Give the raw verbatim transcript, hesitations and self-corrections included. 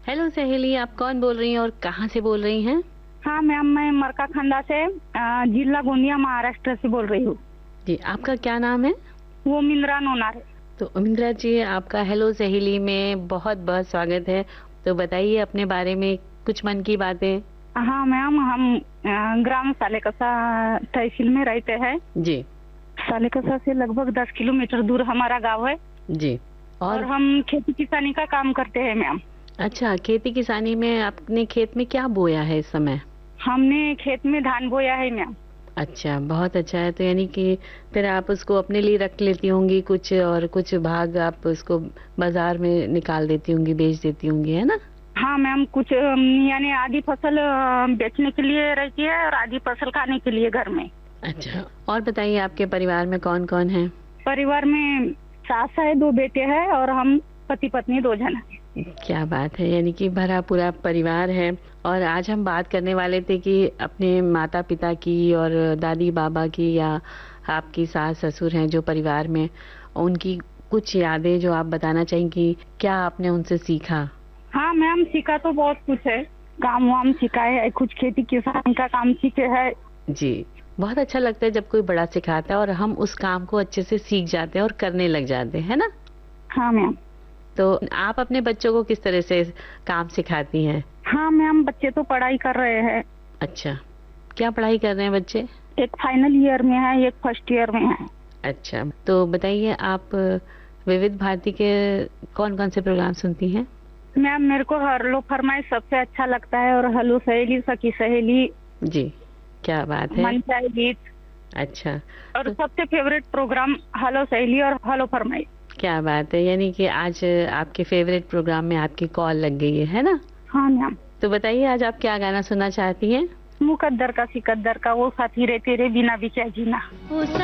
Hello सहेली, आप कौन बोल रही हैं और कहाँ से बोल रही हैं? हाँ मैम, मैं मरकाखंडा से अ, जिला गोंदिया महाराष्ट्र से बोल रही हूँ। जी, आपका क्या नाम है? वो मिंद्रा नोनारे। तो इंदिरा जी, आपका हेलो सहेली में बहुत बहुत स्वागत है। तो बताइए अपने बारे में कुछ मन की बातें। हाँ मैम, हम अ, ग्राम सालेकसा तहसील में रहते हैं। जी। सालेकसा से लगभग दस किलोमीटर दूर हमारा गांव है। जी। और, और, और हम खेती किसानी का काम करते हैं मैम। अच्छा, खेती किसानी में आपने खेत में क्या बोया है इस समय? हमने खेत में धान बोया है मैम। अच्छा, बहुत अच्छा है। तो यानी कि फिर आप उसको अपने लिए रख लेती होंगी कुछ, और कुछ भाग आप उसको बाजार में निकाल देती होंगी, बेच देती होंगी, है ना? हाँ मैम, कुछ अम, यानी आधी फसल अ, बेचने के लिए रहती है और आधी फसल खाने के लिए घर में। अच्छा, और बताइए आपके परिवार में कौन कौन है? परिवार में सास है, दो बेटे हैं और हम पति पत्नी दो जन हैं। क्या बात है, यानी कि भरा पूरा परिवार है। और आज हम बात करने वाले थे कि अपने माता पिता की और दादी बाबा की, या आपकी सास ससुर हैं जो परिवार में, उनकी कुछ यादें जो आप बताना चाहेंगी, क्या आपने उनसे सीखा? हाँ मैम, सीखा तो बहुत कुछ है। काम वाम सीखा है, कुछ खेती किसानी का काम सीखे है। जी। बहुत अच्छा लगता है जब कोई बड़ा सिखाता है और हम उस काम को अच्छे से सीख जाते हैं और करने लग जाते हैं, है ना? हाँ मैम। तो आप अपने बच्चों को किस तरह से काम सिखाती हैं? हाँ मैम, बच्चे तो पढ़ाई कर रहे हैं। अच्छा, क्या पढ़ाई कर रहे हैं बच्चे? एक फाइनल ईयर में है, एक फर्स्ट ईयर में है। अच्छा, तो बताइए आप विविध भारती के कौन कौन से प्रोग्राम सुनती हैं? मैम, मेरे को हरलो फरमाइश सबसे अच्छा लगता है, और हलो सहेली, सखी सहेली। जी, क्या बात है। मन चाहे गीत। अच्छा। और तो सबसे फेवरेट प्रोग्राम हलो सहेली और हलो फरमाइश। क्या बात है, यानी कि आज आपके फेवरेट प्रोग्राम में आपकी कॉल लग गई है है ना? हाँ मैम। तो बताइए आज आप क्या गाना सुनना चाहती हैं? मुकद्दर का सिकद्दर का, वो साथी रे तेरे बिना भी क्या जीना।